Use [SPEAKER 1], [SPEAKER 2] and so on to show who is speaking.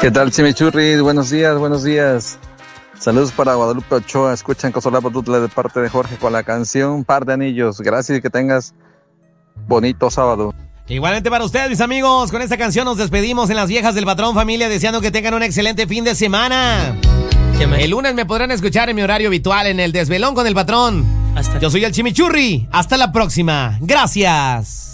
[SPEAKER 1] ¿Qué tal, Chimichurri? Buenos días, buenos días. Saludos para Guadalupe Ochoa. Escuchan Cosolapa Tutla de parte de Jorge con la canción Par de Anillos. Gracias y que tengas bonito sábado.
[SPEAKER 2] Igualmente para ustedes, mis amigos. Con esta canción nos despedimos en Las Viejas del Patrón, familia, deseando que tengan un excelente fin de semana. El lunes me podrán escuchar en mi horario habitual en el Desvelón con el Patrón. Yo soy el Chimichurri. Hasta la próxima. Gracias.